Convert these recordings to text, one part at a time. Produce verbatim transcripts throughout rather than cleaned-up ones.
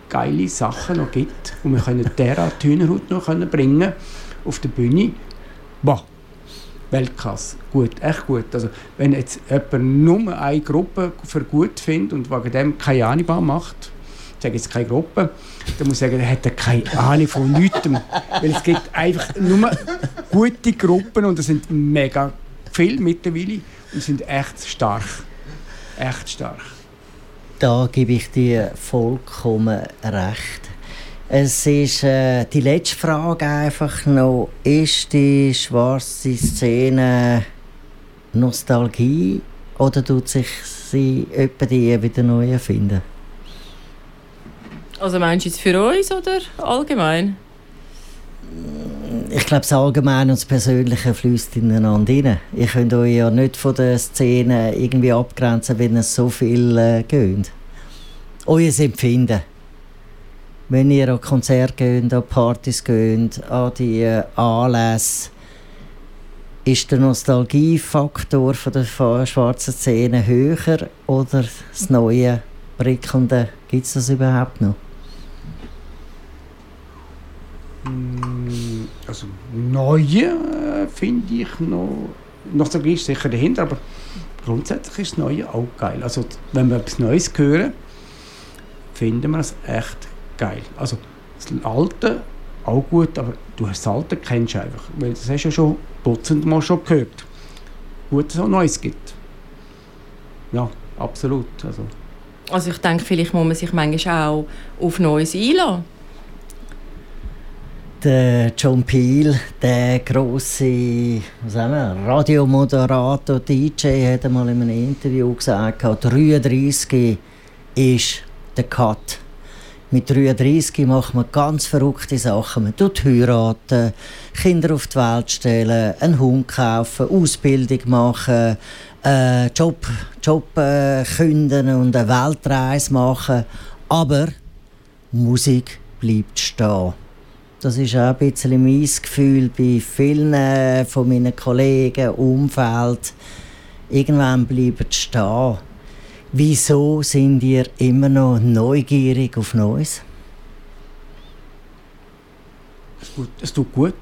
geile Sachen noch gibt und wir können Terra, die Hühnerhaut noch können bringen auf der Bühne. Boah, Weltklasse. Gut, echt gut. Also, wenn jetzt jemand nur eine Gruppe für gut findet und wegen dem keine Ahnung macht, ich sage jetzt keine Gruppe, dann muss ich sagen, er hat keine Ahnung von nichts. Weil es gibt einfach nur gute Gruppen und es sind mega viele mittlerweile und sind echt stark. Echt stark. Da gebe ich dir vollkommen recht. Es ist äh, die letzte Frage einfach noch, ist die schwarze Szene Nostalgie oder tut sich sie etwa die wieder neu erfinden? Also meinst du es für uns oder allgemein? Ich glaube, das Allgemeine und das Persönliche fließt ineinander rein. Ihr könnt euch ja nicht von der Szene irgendwie abgrenzen, wenn es so viel äh, geht. Euer Empfinden. Wenn ihr an Konzerte geht, an Partys geht, an die äh, Anlässe, ist der Nostalgiefaktor von der schwarzen Szene höher oder das neue, prickelnde, gibt es das überhaupt noch? Also Neue äh, finde ich noch, Nostalgie ist sicher dahinter, aber grundsätzlich ist das Neue auch geil. Also wenn wir etwas Neues hören, finden wir es echt geil. Also das Alte auch gut, aber du hast das Alte kennst du einfach, weil das hast du ja schon dutzend Mal schon gehört. Gut, dass es auch Neues gibt. Ja, absolut. Also, also ich denke, vielleicht muss man sich manchmal auch auf Neues einlassen. Der John Peel, der grosse Radiomoderator, D J, hat einmal in einem Interview gesagt, dreiunddreissig ist der Cut. Mit dreiunddreissig macht man ganz verrückte Sachen. Man tut heiraten, Kinder auf die Welt stellen, einen Hund kaufen, Ausbildung machen, äh, Job, Job äh, kündigen und eine Weltreise machen. Aber Musik bleibt stehen. Das ist auch ein bisschen mein Gefühl bei vielen von meinen Kollegen, Umfeld. Irgendwann bleiben sie stehen. Wieso sind ihr immer noch neugierig auf Neues? Es tut, es tut gut.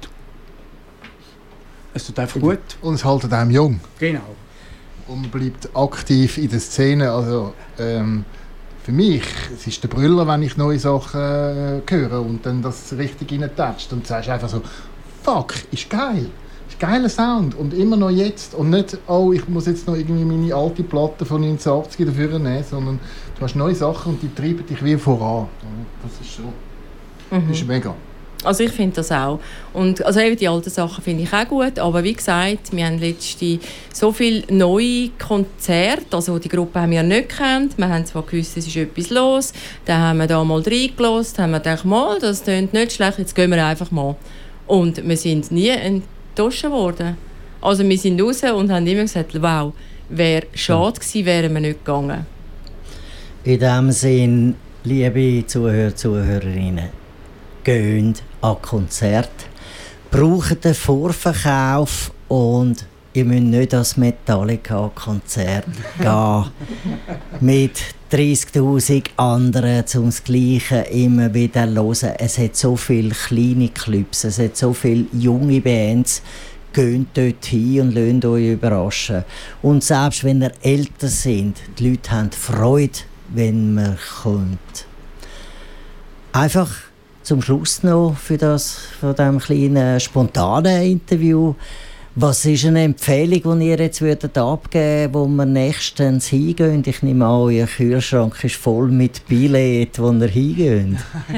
Es tut einfach gut. Und es hält einem jung. Genau. Und man bleibt aktiv in der Szene. Also, ähm, für mich es ist der Brüller, wenn ich neue Sachen äh, höre und dann das richtig reintatscht. Und du sagst einfach so, fuck, ist geil. Ist geiler Sound. Und immer noch jetzt. Und nicht, oh, ich muss jetzt noch irgendwie meine alte Platte von neunzehnhundertachtzig dafür nehmen, sondern du hast neue Sachen und die treiben dich wie voran. Das ist so. Mhm. Das ist mega. Also ich finde das auch. Und also eben die alten Sachen finde ich auch gut, aber wie gesagt, wir haben letzte so viele neue Konzerte, also die Gruppe haben wir nicht gekannt, wir haben zwar gewusst, es ist etwas los, dann haben wir da mal reingelassen, haben wir gedacht, mal, das klingt nicht schlecht, jetzt gehen wir einfach mal. Und wir sind nie enttäuscht worden. Also wir sind raus und haben immer gesagt, wow, wäre schade gewesen, wären wir nicht gegangen. In diesem Sinn, liebe Zuhörer, Zuhörerinnen, geht an Konzert, braucht den Vorverkauf und ihr müsst nicht als Metallica-Konzert gehen mit dreissigtausend anderen um das Gleiche immer wieder hören. Es hat so viele kleine Clubs, es hat so viele junge Bands. Geht dort hin und lasst euch überraschen. Und selbst wenn ihr älter seid, die Leute haben Freude, wenn man kommt. Einfach zum Schluss noch für das von diesem kleinen spontanen Interview. Was ist eine Empfehlung, die ihr jetzt würdet abgeben würdet, wo wir nächstens hingehen? Ich nehme an, euer Kühlschrank ist voll mit Billett, wo ihr hingeht.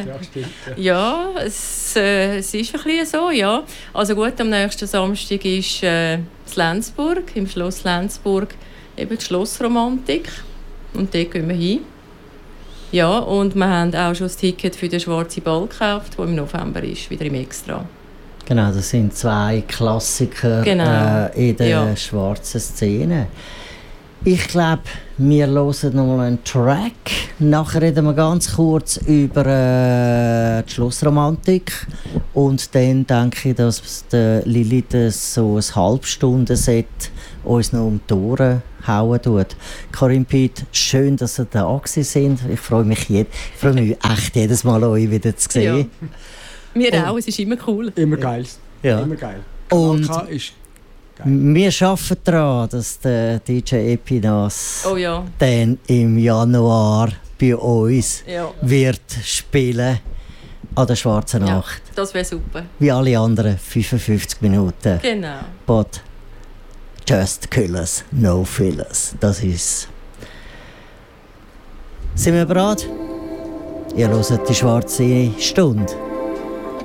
Ja, es, äh, es ist ein bisschen so, ja. Also gut, am nächsten Samstag ist äh, das Lenzburg, im Schloss Lenzburg, eben die Schlossromantik. Und dort gehen wir hin. Ja, und wir haben auch schon das Ticket für den Schwarzen Ball gekauft, der im November ist, wieder im Extra. Genau, das sind zwei Klassiker genau. äh, in der ja. schwarzen Szene. Ich glaube, wir hören noch mal einen Track. Nachher reden wir ganz kurz über äh, die Schlussromantik. Und dann denke ich, dass der Lilith so ein Halbstunden-Set uns noch um die Ohren hauen tut. Corinne Piet, schön, dass ihr da gewesen sind. Ich freue mich, je- ich freue mich echt jedes Mal, euch wieder zu sehen. Wir Und- auch, es ist immer cool. Immer geil. Ja. Immer geil. Und Kanal K ist geil. wir arbeiten daran, dass der D J Epinas Oh ja. dann im Januar bei uns Ja. wird spielen an der Schwarzen Ja, Nacht. das wäre super. Wie alle anderen fünfundfünfzig Minuten. Genau. But just killers, no fillers. Das ist. Sind wir bereit? Ihr hört die Schwarze Stunde.